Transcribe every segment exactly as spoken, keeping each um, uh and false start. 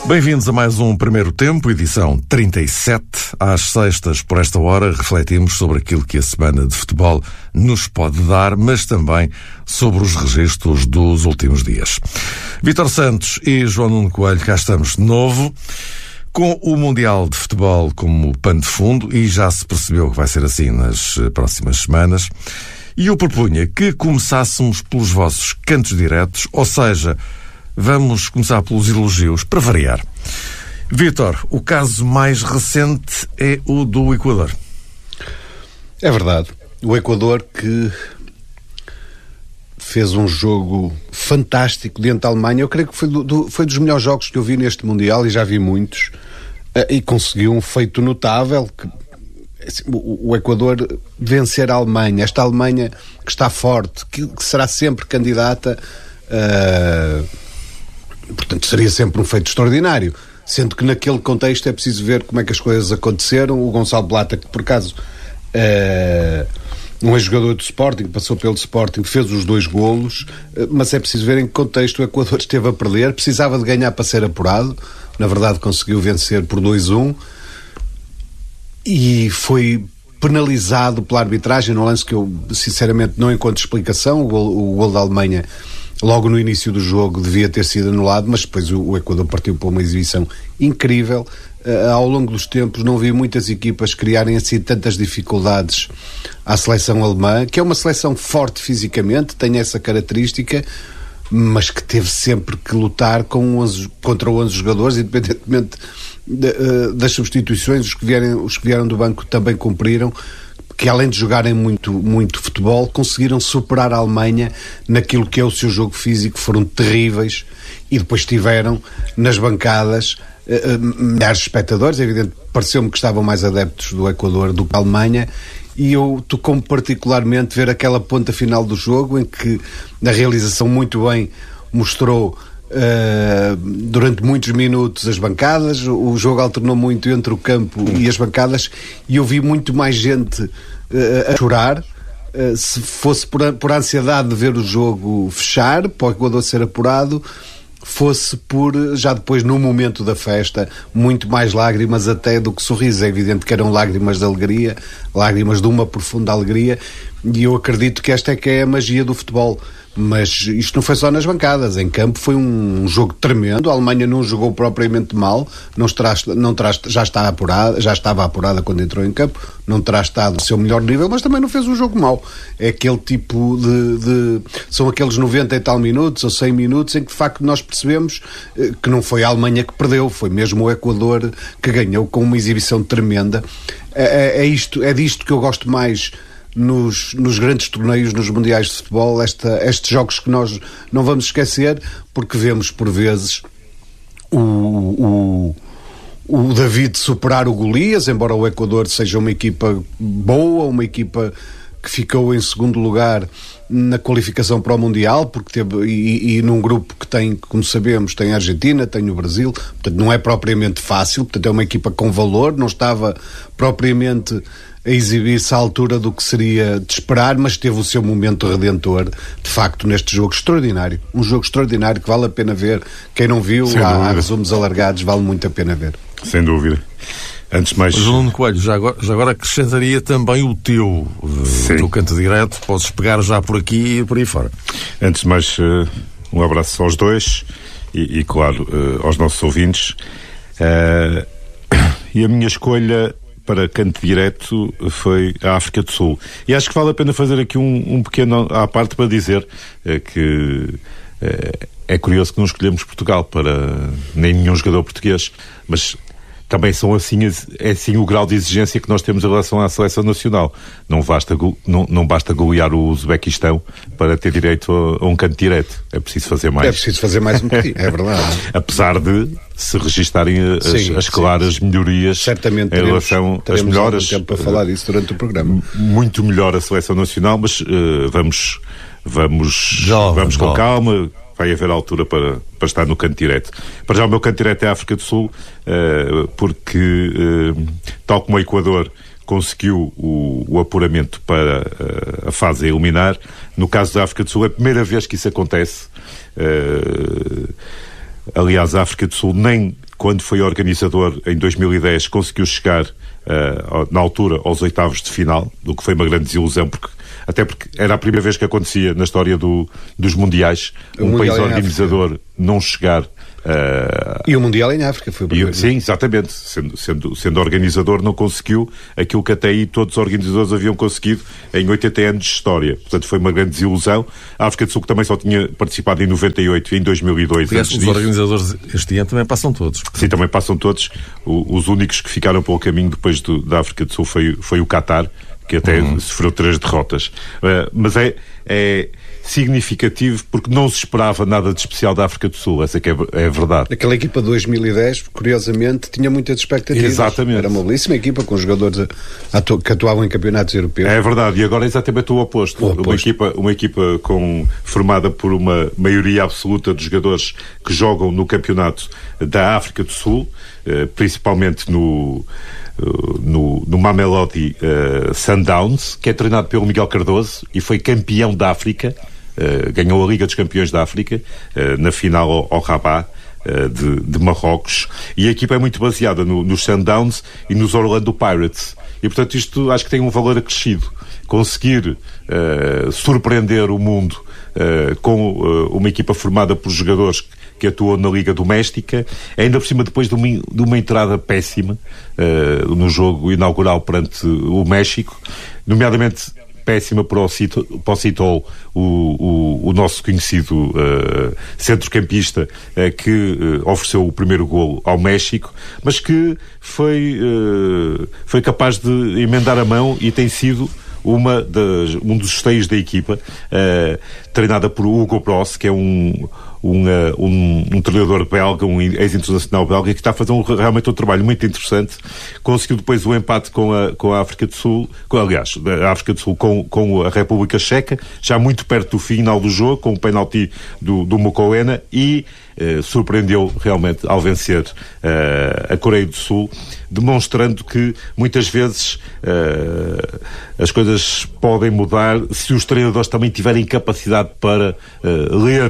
Bem-vindos a mais um Primeiro Tempo, edição trinta e sete. Às sextas, por esta hora, refletimos sobre aquilo que a semana de futebol nos pode dar, mas também sobre os registros dos últimos dias. Vítor Santos e João Nuno Coelho, cá estamos de novo, com o Mundial de Futebol como pano de fundo, e já se percebeu que vai ser assim nas próximas semanas. E eu propunha que começássemos pelos vossos cantos diretos, ou seja, vamos começar pelos elogios, para variar. Vítor, o caso mais recente é o do Equador. É verdade. O Equador que fez um jogo fantástico diante da Alemanha. Eu creio que foi, do, foi dos melhores jogos que eu vi neste Mundial, e já vi muitos, e conseguiu um feito notável. Que, o, o Equador vencer a Alemanha, esta Alemanha que está forte, que, que será sempre candidata, uh, portanto seria sempre um feito extraordinário, sendo que naquele contexto é preciso ver como é que as coisas aconteceram. O Gonçalo Plata, que por acaso uh, um ex-jogador do Sporting, passou pelo Sporting, fez os dois golos, uh, mas é preciso ver em que contexto o Equador esteve a perder, precisava de ganhar para ser apurado, na verdade conseguiu vencer por dois a um, e foi penalizado pela arbitragem num lance que eu sinceramente não encontro explicação. O gol, o gol da Alemanha logo no início do jogo devia ter sido anulado, mas depois o, o Equador partiu para uma exibição incrível. Uh, ao longo dos tempos não vi muitas equipas criarem assim tantas dificuldades à seleção alemã, que é uma seleção forte fisicamente, tem essa característica, mas que teve sempre que lutar com onze, contra onze jogadores, independentemente de, uh, das substituições. Os que, vierem, os que vieram do banco também cumpriram, que além de jogarem muito, muito futebol, conseguiram superar a Alemanha naquilo que é o seu jogo físico, foram terríveis, e depois tiveram nas bancadas uh, milhares de espectadores. É evidente, pareceu-me que estavam mais adeptos do Equador do que a Alemanha, e eu tocou-me particularmente ver aquela ponta final do jogo, em que a realização muito bem mostrou Uh, durante muitos minutos as bancadas. O jogo alternou muito entre o campo e as bancadas, e eu vi muito mais gente uh, a chorar, uh, se fosse por, por ansiedade de ver o jogo fechar, para o Equador ser apurado, fosse por, já depois no momento da festa, muito mais lágrimas até do que sorrisos. É evidente que eram lágrimas de alegria, lágrimas de uma profunda alegria, e eu acredito que esta é que é a magia do futebol. Mas isto não foi só nas bancadas, em campo foi um jogo tremendo. A Alemanha não jogou propriamente mal, não terá, não terá, já, está apurada, já estava apurada quando entrou em campo, não terá estado no seu melhor nível, mas também não fez um jogo mau. É aquele tipo de, de... são aqueles noventa e tal minutos ou cem minutos em que de facto nós percebemos que não foi a Alemanha que perdeu, foi mesmo o Equador que ganhou com uma exibição tremenda. É, é, isto, é disto que eu gosto mais Nos, nos grandes torneios, nos mundiais de futebol, esta, estes jogos que nós não vamos esquecer, porque vemos por vezes o, o, o David superar o Golias, embora o Equador seja uma equipa boa, uma equipa que ficou em segundo lugar na qualificação para o Mundial, porque teve, e, e num grupo que tem, como sabemos, tem a Argentina, tem o Brasil, portanto não é propriamente fácil, portanto é uma equipa com valor, não estava propriamente a exibir-se à altura do que seria de esperar, mas teve o seu momento redentor, de facto, neste jogo extraordinário. Um jogo extraordinário que vale a pena ver. Quem não viu, há, há resumos alargados, vale muito a pena ver. Sem dúvida. Antes de mais... João Coelho, já agora, já agora acrescentaria também o teu, o teu canto direto. Podes pegar já por aqui e por aí fora. Antes de mais, um abraço aos dois e, e claro, aos nossos ouvintes. E a minha escolha para canto direto foi a África do Sul. E acho que vale a pena fazer aqui um, um pequeno à parte para dizer é, que é, é curioso que não escolhemos Portugal para nem nenhum jogador português, mas também são assim, é assim o grau de exigência que nós temos em relação à seleção nacional. Não basta, não, não basta golear o Uzbequistão para ter direito a, a um canto direto. É preciso fazer mais. É preciso fazer mais um bocadinho, é verdade. Apesar de se registarem as, sim, as claras sim, melhorias certamente em teremos, relação às melhoras. Tempo para falar disso durante o programa. Muito melhor a seleção nacional, mas uh, vamos, vamos, jovem, vamos com jovem. calma. Vai haver altura para, para estar no canto direto. Para já o meu canto direto é a África do Sul, uh, porque, uh, tal como o Equador conseguiu o, o apuramento para uh, a fase a eliminar, no caso da África do Sul é a primeira vez que isso acontece. Uh, aliás, a África do Sul nem quando foi organizador em dois mil e dez, conseguiu chegar uh, na altura aos oitavos de final, o que foi uma grande desilusão, porque, até porque era a primeira vez que acontecia na história do, dos mundiais, o um mundial país organizador não chegar. Uh, e o Mundial em África foi o primeiro. E, sim, exatamente. Sendo, sendo, sendo organizador, não conseguiu aquilo que até aí todos os organizadores haviam conseguido em oitenta anos de história. Portanto, foi uma grande desilusão. A África do Sul, que também só tinha participado em noventa e oito e em dois mil e dois. Aliás, os disso. organizadores este ano também passam todos. Sim, também passam todos. O, os únicos que ficaram pelo caminho depois do, da África do Sul foi, foi o Qatar, que até uhum. sofreu três derrotas. Uh, mas é... é significativo porque não se esperava nada de especial da África do Sul, essa que é, é a verdade. Aquela equipa de dois mil e dez, curiosamente, tinha muitas expectativas. Exatamente. Era uma belíssima equipa com jogadores a, a, que atuavam em campeonatos europeus. É verdade, e agora é exatamente o oposto. O oposto. Uma equipa, uma equipa com, formada por uma maioria absoluta de jogadores que jogam no campeonato da África do Sul, eh, principalmente no No, no Mamelodi uh, Sundowns, que é treinado pelo Miguel Cardoso e foi campeão da África, uh, ganhou a Liga dos Campeões da África, uh, na final ao, ao Rabat uh, de, de Marrocos, e a equipa é muito baseada no, nos Sundowns e nos Orlando Pirates, e portanto isto acho que tem um valor acrescido. Conseguir uh, surpreender o mundo uh, com uh, uma equipa formada por jogadores que atuou na Liga Doméstica, ainda por cima depois de uma, de uma entrada péssima uh, no jogo inaugural perante o México, nomeadamente péssima para o Citol, o, o, o nosso conhecido uh, centrocampista uh, que uh, ofereceu o primeiro golo ao México, mas que foi, uh, foi capaz de emendar a mão e tem sido uma das, um dos esteios da equipa, uh, treinada por Hugo Bross, que é um Um, um, um treinador belga, um ex-internacional belga, que está a fazer um, realmente um trabalho muito interessante. Conseguiu depois o empate com a, com a África do Sul, com, aliás, a África do Sul com, com a República Checa, já muito perto do final do jogo, com o penalti do, do Mokoena, e eh, surpreendeu realmente ao vencer eh, a Coreia do Sul, demonstrando que muitas vezes eh, as coisas podem mudar se os treinadores também tiverem capacidade para eh, ler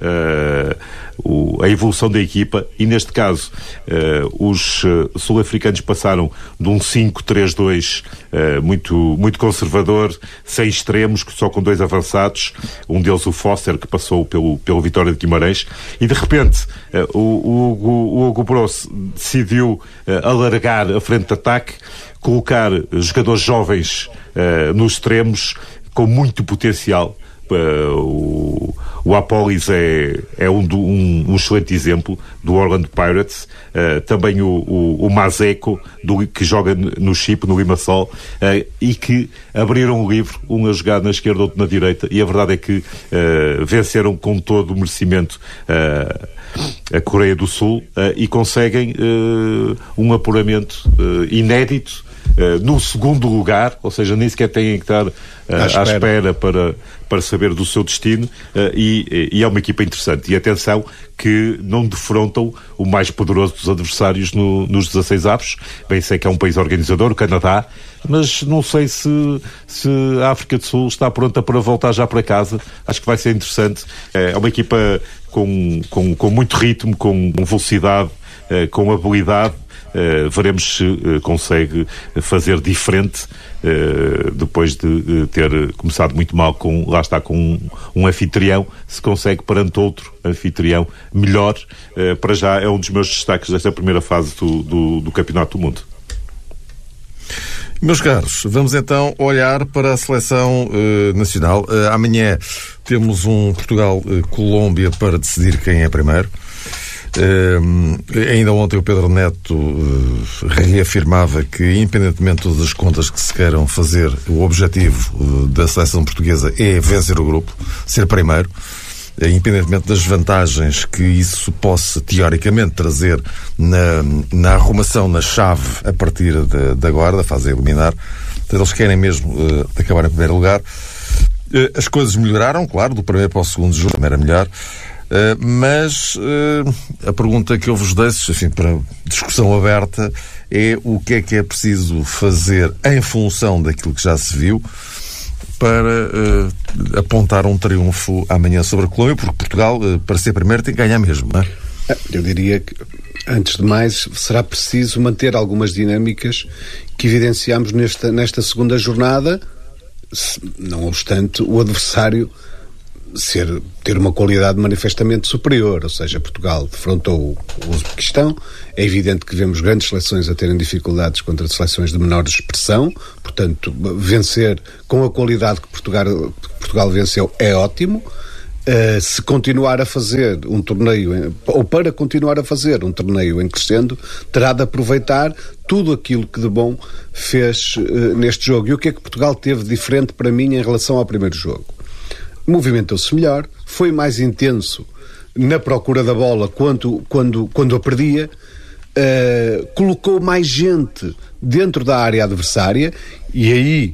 Uh, o, a evolução da equipa, e neste caso uh, os uh, sul-africanos passaram de um cinco três dois uh, muito, muito conservador, sem extremos, só com dois avançados, um deles o Foster, que passou pelo, pelo Vitória de Guimarães, e de repente uh, o, o, o Hugo Bross decidiu uh, alargar a frente de ataque, colocar jogadores jovens uh, nos extremos com muito potencial. Uh, o, o Apolis é, é um, do, um, um excelente exemplo do Orlando Pirates, uh, também o, o, o Mazeko, do, que joga no Chipre, no Limassol, uh, e que abriram o livro, um a jogar na esquerda, outro na direita, e a verdade é que uh, venceram com todo o merecimento uh, a Coreia do Sul, uh, e conseguem uh, um apuramento uh, inédito uh, no segundo lugar, ou seja, nem sequer têm que estar uh, à espera, à espera para, para saber do seu destino, uh, e, e é uma equipa interessante. E atenção que não defrontam o mais poderoso dos adversários no, nos dezasseis avos. Bem, sei que é um país organizador, o Canadá, mas não sei se, se a África do Sul está pronta para voltar já para casa. Acho que vai ser interessante. É uma equipa com, com, com muito ritmo, com velocidade, com habilidade. Uh, veremos se uh, consegue fazer diferente uh, depois de uh, ter começado muito mal com, lá está, com um, um anfitrião, se consegue perante outro anfitrião melhor. Uh, para já é um dos meus destaques desta primeira fase do, do, do Campeonato do Mundo. Meus caros, vamos então olhar para a seleção uh, nacional. Uh, amanhã temos um Portugal-Colômbia para decidir quem é primeiro. Uh, ainda ontem o Pedro Neto uh, reafirmava que, independentemente de todas as contas que se queiram fazer, o objetivo uh, da seleção portuguesa é vencer o grupo, ser primeiro, uh, independentemente das vantagens que isso possa teoricamente trazer na, na arrumação na chave a partir de, de agora, da fase a eliminar. Então, eles querem mesmo uh, acabar em primeiro lugar. Uh, as coisas melhoraram, claro, do primeiro para o segundo jogo também era melhor. Uh, mas uh, a pergunta que eu vos deixo, enfim, para discussão aberta, é o que é que é preciso fazer em função daquilo que já se viu para uh, apontar um triunfo amanhã sobre a Colômbia, porque Portugal, uh, para ser primeiro, tem que ganhar mesmo, não é? Eu diria que Antes de mais, será preciso manter algumas dinâmicas que evidenciamos nesta, nesta segunda jornada, não obstante o adversário ser, ter uma qualidade manifestamente superior, ou seja, Portugal defrontou o Uzbequistão. É evidente que vemos grandes seleções a terem dificuldades contra seleções de menor expressão, portanto, vencer com a qualidade que Portugal, que Portugal venceu é ótimo. Uh, se continuar a fazer um torneio, ou para continuar a fazer um torneio em crescendo, terá de aproveitar tudo aquilo que de bom fez uh, neste jogo. E o que é que Portugal teve diferente para mim em relação ao primeiro jogo? Movimentou-se melhor, foi mais intenso na procura da bola quando, quando, quando a perdia, uh, colocou mais gente dentro da área adversária, e aí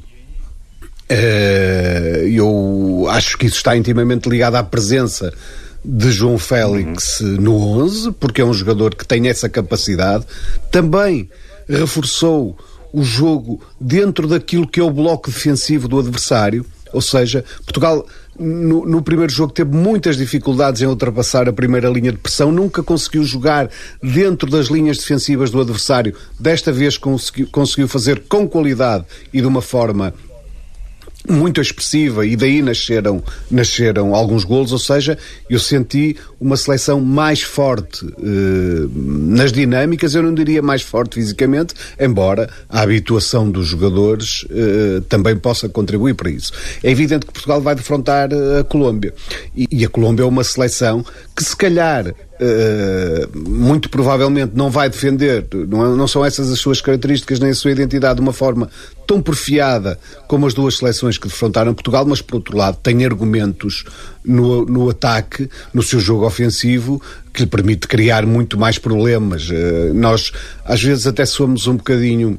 uh, eu acho que isso está intimamente ligado à presença de João Félix uhum. no onze, porque é um jogador que tem essa capacidade. Também reforçou o jogo dentro daquilo que é o bloco defensivo do adversário, ou seja, Portugal No, no primeiro jogo teve muitas dificuldades em ultrapassar a primeira linha de pressão, nunca conseguiu jogar dentro das linhas defensivas do adversário. Desta vez conseguiu, conseguiu fazer com qualidade e de uma forma muito expressiva, e daí nasceram, nasceram alguns golos. Ou seja, eu senti uma seleção mais forte eh, nas dinâmicas. Eu não diria mais forte fisicamente, embora a habituação dos jogadores eh, também possa contribuir para isso. É evidente que Portugal vai defrontar a Colômbia, e, e a Colômbia é uma seleção que se calhar Uh, muito provavelmente não vai defender, não, não são essas as suas características nem a sua identidade, de uma forma tão porfiada como as duas seleções que defrontaram Portugal, mas por outro lado tem argumentos no, no ataque, no seu jogo ofensivo, que lhe permite criar muito mais problemas. Uh, nós às vezes até somos um bocadinho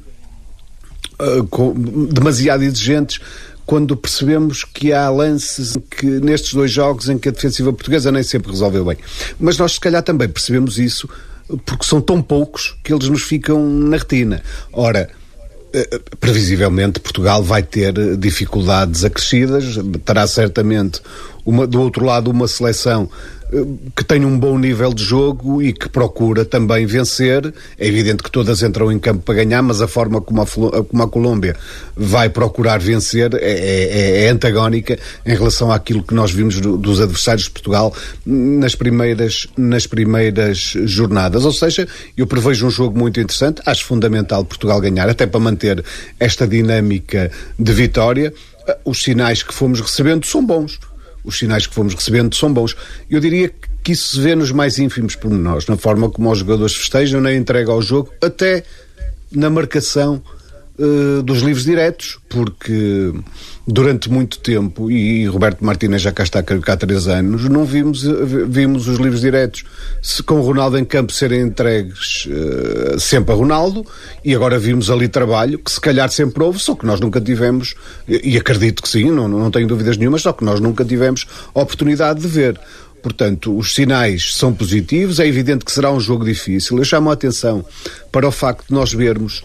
uh, com, demasiado exigentes quando percebemos que há lances que, nestes dois jogos em que a defensiva portuguesa nem sempre resolveu bem. Mas nós se calhar também percebemos isso porque são tão poucos que eles nos ficam na retina. Ora, previsivelmente Portugal vai ter dificuldades acrescidas, terá certamente uma, do outro lado uma seleção que tem um bom nível de jogo e que procura também vencer. É evidente que todas entram em campo para ganhar, mas a forma como a, como a Colômbia vai procurar vencer é, é, é antagónica em relação àquilo que nós vimos do, dos adversários de Portugal nas primeiras, nas primeiras jornadas. Ou seja, eu prevejo um jogo muito interessante. Acho fundamental Portugal ganhar, até para manter esta dinâmica de vitória. Os sinais que fomos recebendo são bons. Os sinais que fomos recebendo são bons. Eu diria que isso se vê nos mais ínfimos pormenores, na forma como os jogadores festejam, na entrega ao jogo, até na marcação uh, dos livros diretos, porque durante muito tempo, e Roberto Martínez já cá está cá há três anos, não vimos, vimos os livros diretos se, com o Ronaldo em campo serem entregues uh, sempre a Ronaldo, e agora vimos ali trabalho que se calhar sempre houve, só que nós nunca tivemos, e acredito que sim, não, não tenho dúvidas nenhumas, só que nós nunca tivemos a oportunidade de ver. Portanto, os sinais são positivos. É evidente que será um jogo difícil. Eu chamo a atenção para o facto de nós vermos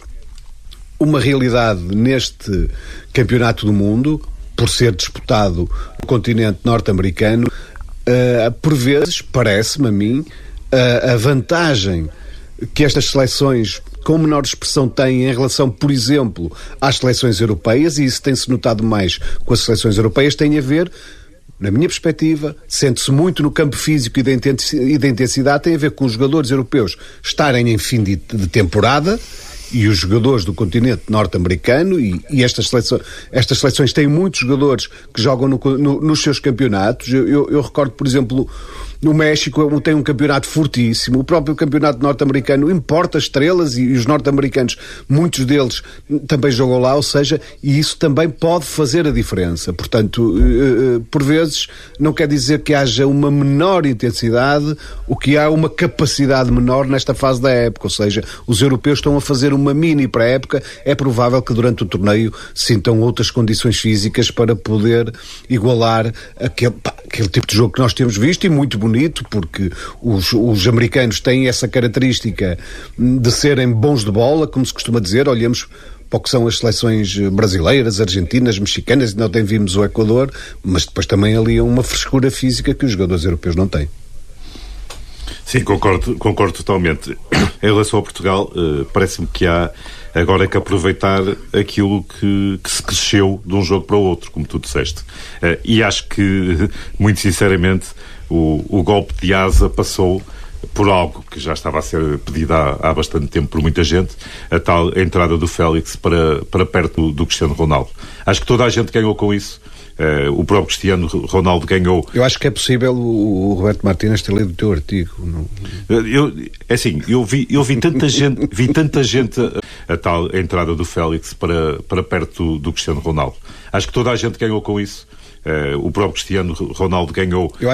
uma realidade neste campeonato do mundo, por ser disputado no continente norte-americano. Uh, por vezes, parece-me a mim, uh, a vantagem que estas seleções com menor expressão têm em relação, por exemplo, às seleções europeias, e isso tem-se notado mais com as seleções europeias, tem a ver, na minha perspectiva, sente-se muito no campo físico e da intensidade, tem a ver com os jogadores europeus estarem em fim de, de temporada, e os jogadores do continente norte-americano, e, e estas, seleções, estas seleções têm muitos jogadores que jogam no, no, nos seus campeonatos. Eu, eu, eu recordo, por exemplo, no México tem um campeonato fortíssimo. O próprio campeonato norte-americano importa estrelas, e, e os norte-americanos, muitos deles também jogam lá, ou seja, e isso também pode fazer a diferença. Portanto, uh, por vezes, não quer dizer que haja uma menor intensidade, o que há uma capacidade menor nesta fase da época, ou seja, os europeus estão a fazer uma mini pré-época. É provável que durante o torneio sintam outras condições físicas para poder igualar aquele, pá, aquele tipo de jogo que nós temos visto, e muito bonito, porque os, os americanos têm essa característica de serem bons de bola, como se costuma dizer. Olhamos para o que são as seleções brasileiras, argentinas, mexicanas, e ontem vimos o Equador, mas depois também ali há uma frescura física que os jogadores europeus não têm. Sim, concordo, concordo totalmente. Em relação a Portugal, uh, parece-me que há agora que aproveitar aquilo que, que se cresceu de um jogo para o outro, como tu disseste. Uh, e acho que, muito sinceramente, o, o golpe de asa passou por algo que já estava a ser pedido há, há bastante tempo por muita gente, a tal entrada do Félix para, para perto do, do Cristiano Ronaldo. Acho que toda a gente ganhou com isso. Uh, o próprio Cristiano Ronaldo ganhou. Eu acho que é possível o, o Roberto Martínez ter lido o teu artigo. Não? Eu, é assim, eu vi, eu vi tanta gente, vi tanta gente a, a tal entrada do Félix para, para perto do, do Cristiano Ronaldo. Acho que toda a gente ganhou com isso. Uh, o próprio Cristiano Ronaldo ganhou. Eu